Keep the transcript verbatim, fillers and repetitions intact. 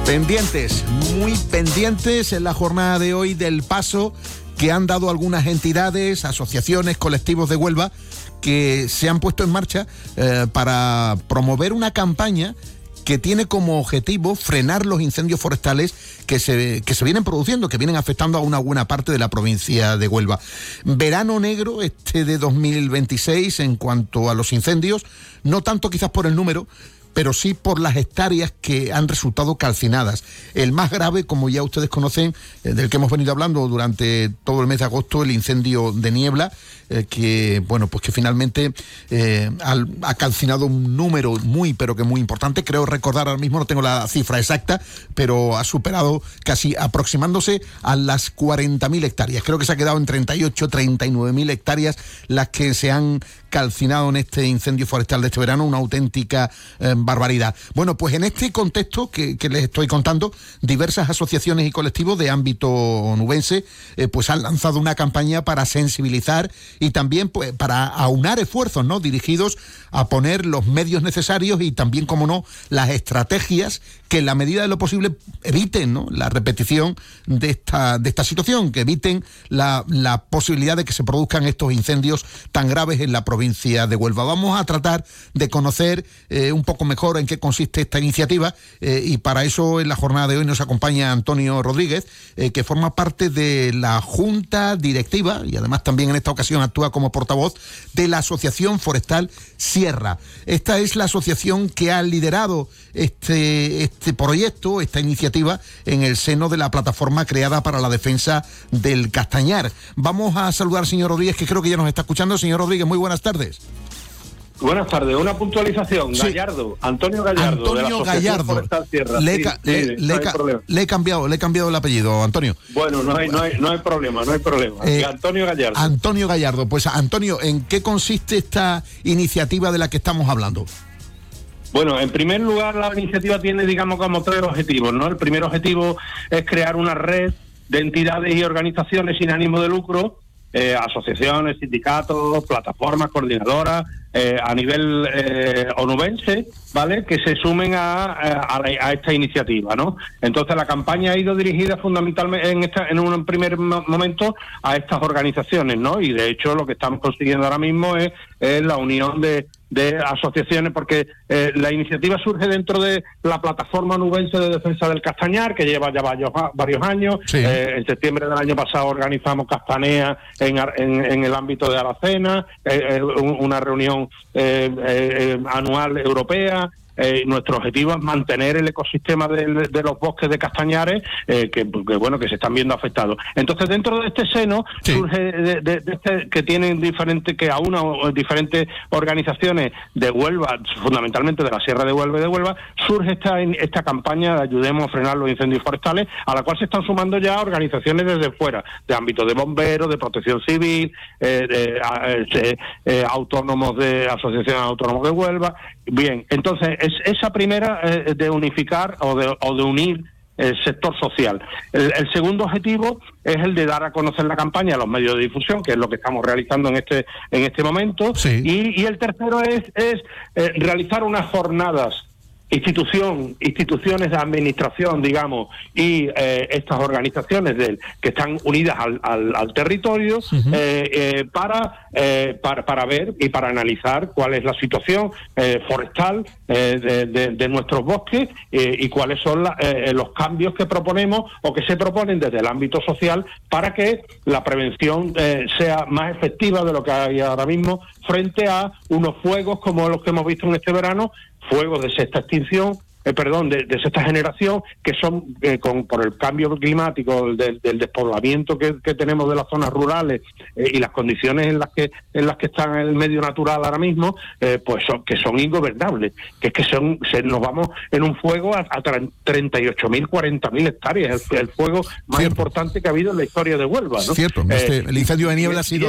Pendientes, muy pendientes en la jornada de hoy del paso que han dado algunas entidades, asociaciones, colectivos de Huelva que se han puesto en marcha eh, para promover una campaña que tiene como objetivo frenar los incendios forestales que se, que se vienen produciendo, que vienen afectando a una buena parte de la provincia de Huelva. Verano negro este de dos mil veintiséis en cuanto a los incendios, no tanto quizás por el número, pero sí por las hectáreas que han resultado calcinadas. El más grave, como ya ustedes conocen, eh, del que hemos venido hablando durante todo el mes de agosto, el incendio de Niebla, eh, que bueno, pues que finalmente eh, ha, ha calcinado un número muy, pero que muy importante. Creo recordar ahora mismo, no tengo la cifra exacta, pero ha superado casi aproximándose a las cuarenta mil hectáreas. Creo que se ha quedado en treinta y ocho, treinta y nueve mil hectáreas las que se han calcinado en este incendio forestal de este verano, una auténtica eh, barbaridad. Bueno, pues en este contexto que, que les estoy contando, diversas asociaciones y colectivos de ámbito onubense eh, pues han lanzado una campaña para sensibilizar y también pues para aunar esfuerzos, ¿no?, dirigidos a poner los medios necesarios y también, como no, las estrategias que en la medida de lo posible eviten, ¿no?, la repetición de esta, de esta situación, que eviten la, la posibilidad de que se produzcan estos incendios tan graves en la provincia de Huelva. Vamos a tratar de conocer eh, un poco mejor en qué consiste esta iniciativa eh, y para eso en la jornada de hoy nos acompaña Antonio Rodríguez, eh, que forma parte de la Junta Directiva y además también en esta ocasión actúa como portavoz de la Asociación Forestal Sierra. Esta es la asociación que ha liderado este, este proyecto, esta iniciativa en el seno de la plataforma creada para la defensa del castañar. Vamos a saludar al señor Rodríguez, que creo que ya nos está escuchando. Señor Rodríguez, muy buenas tardes. Buenas tardes, una puntualización. Sí. Gallardo, Antonio Gallardo. Antonio de la Asociación Gallardo. Forestal Sierra. Le, sí, ca- sí, le, no le, hay ca- problema. le he cambiado, le he cambiado el apellido, Antonio. Bueno, no hay, no hay, no hay problema, no hay problema. Eh, Antonio Gallardo. Antonio Gallardo, pues Antonio, ¿en qué consiste esta iniciativa de la que estamos hablando? Bueno, en primer lugar, la iniciativa tiene, digamos, como tres objetivos, ¿no? El primer objetivo es crear una red de entidades y organizaciones sin ánimo de lucro, eh, asociaciones, sindicatos, plataformas, coordinadoras, eh, a nivel eh, onubense, ¿vale?, que se sumen a, a, a esta iniciativa, ¿no? Entonces la campaña ha ido dirigida fundamentalmente en esta, en un primer momento a estas organizaciones, ¿no? Y de hecho lo que estamos consiguiendo ahora mismo es, es la unión de de asociaciones, porque eh, la iniciativa surge dentro de la plataforma onubense de defensa del castañar, que lleva ya varios, varios años. Sí. Eh, en septiembre del año pasado organizamos Castanea en, en, en el ámbito de Aracena, eh, eh, una reunión eh, eh, anual europea. Eh, nuestro objetivo es mantener el ecosistema de, de los bosques de castañares eh, que, que bueno que se están viendo afectados. Entonces dentro de este seno sí. surge de, de, de este, que tienen diferentes que a una o diferentes organizaciones de Huelva, fundamentalmente de la Sierra de Huelva y de Huelva, surge esta esta campaña de ayudemos a frenar los incendios forestales, a la cual se están sumando ya organizaciones desde fuera, de ámbito de bomberos, de protección civil, eh, de, eh, eh, autónomos de asociaciones autónomos de Huelva. Bien, entonces es esa primera eh, de unificar o de, o de unir el sector social. El, el segundo objetivo es el de dar a conocer la campaña a los medios de difusión, que es lo que estamos realizando en este en este momento. Sí. Y, y el tercero es, es eh, realizar unas jornadas institución, instituciones de administración, digamos, y eh, estas organizaciones del, que están unidas al, al, al territorio, uh-huh. eh, eh, para, eh, para para ver y para analizar cuál es la situación eh, forestal eh, de, de, de nuestros bosques eh, y cuáles son la, eh, los cambios que proponemos o que se proponen desde el ámbito social para que la prevención eh, sea más efectiva de lo que hay ahora mismo frente a unos fuegos como los que hemos visto en este verano, fuegos de sexta extinción, eh, perdón, de, de sexta generación, que son, eh, con por el cambio climático, del, del despoblamiento que, que tenemos de las zonas rurales eh, y las condiciones en las que en las que están el medio natural ahora mismo, eh, pues son, que son ingobernables, que es que son se, nos vamos en un fuego a, a treinta y ocho mil, cuarenta mil hectáreas, el, el fuego más Cierto. importante que ha habido en la historia de Huelva, ¿no? Cierto, este, eh, el incendio de Niebla ha sido